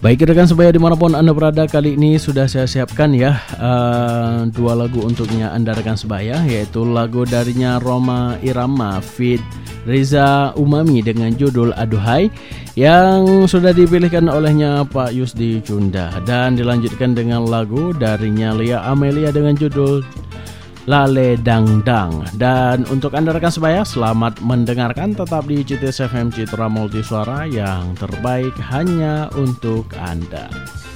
Baik rekan sebaya dimanapun Anda berada, kali ini sudah saya siapkan ya dua lagu untuknya Anda rekan sebaya, yaitu lagu darinya Rhoma Irama feat Reza Umami dengan judul Aduhai yang sudah dipilihkan olehnya Pak Yusdi Cunda, dan dilanjutkan dengan lagu darinya Lia Amelia dengan judul Lale Dang Dang. Dan untuk Anda rekan sebaya, selamat mendengarkan, tetap di CITIS FM Citra Multisuara yang terbaik hanya untuk Anda.